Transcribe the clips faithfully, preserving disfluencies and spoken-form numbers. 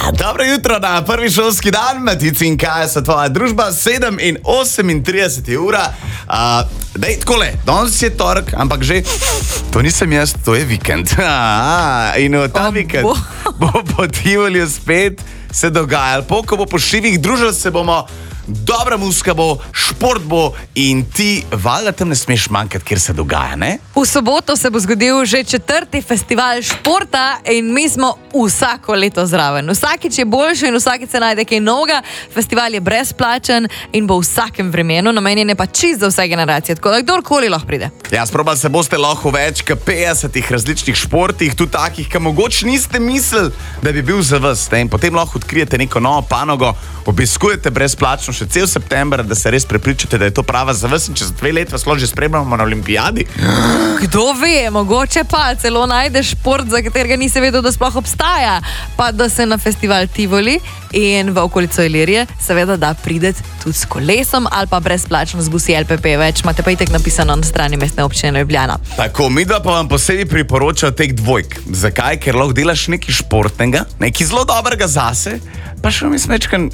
Dobro jutro na prvi šolski dan, Matici in Kaja so tvoja družba, sedem in osemintrideset ura. Uh, dej, takole, danes je torek, ampak že, to nisem jaz, to je vikend. In v ta oh, vikend bo, bo po Tivoliju spet se dogajalo. Po, ko bo po šivih družili se bomo, dobra muzika bo, šport bo in ti valjda tam ne smeš manjkati, kjer se dogaja, ne? V soboto se bo zgodil že četrti festival športa in mi smo vsako leto zraven. Vsakič je boljše in vsakič se najde kaj novega. Festival je brezplačen in bo v vsakem vremenu, namenjen je pa čist za vse generacije, tako da kdorkoli lahko pride. Ja, sprobali se boste lahko več kot petdesetih različnih športih, tudi takih, ki mogoče niste mislili, da bi bil za vas. Ne? In potem lahko odkrijete neko novo panogo, obiskujete brezplačno še cel september, da se res prepričate, da je to prava za vas in čez dve let vas lahko že spremljamo na olimpijadi. Kdo ve, mogoče pa celo najdeš šport, za katerega nisi vedel, da sploh obstaja, pa da se na festival Tivoli in v okolico Ilirije seveda da prideti tudi s kolesom ali pa brezplačno z busi L P P. Več imate pa itek napisano na strani Mestne občine Ljubljana. Tako, mi da pa vam posebej priporočajo teh dvojk. Zakaj? Ker lahko delaš nekaj športnega, nekaj zelo dobrega zase, pa še mi smečkan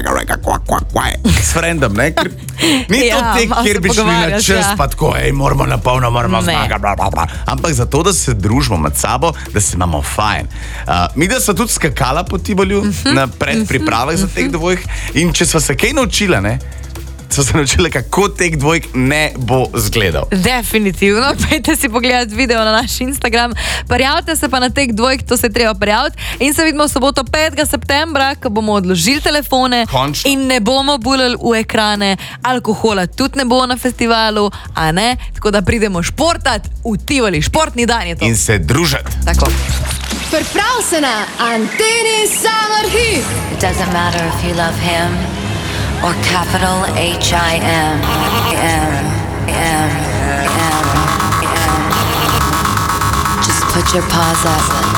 s frendom, ne? Ker ni to Ja, tek, malo kjer se bi šli na pogovarjaš, čas, ja. pa tako, ej, moramo na polno, moramo Ne. zmagati, bla, bla, bla. Ampak zato, da se družimo med sabo, da se imamo fajn. Uh, mi da so tudi skakala po Tivoliju na predpripravah za teh dvojk in če sva se kaj naučila, ne? So se naučili, kako tek dvojk ne bo zgledal. Definitivno, pejte si pogledati video na naš Instagram, prijavite se pa na tek dvojk, to se je treba prijaviti in se vidimo v soboto petega septembra, ko bomo odložili telefone Končno. in ne bomo bulili v ekrane, alkohola tudi ne bo na festivalu, a ne, tako da pridemo športat v Tivoli, športni dan je to. In se družiti. Tako. Priprav se na Anteni Summer Hit. It doesn't matter if you love him or capital H I M. M, M, M, M. Just put your paws up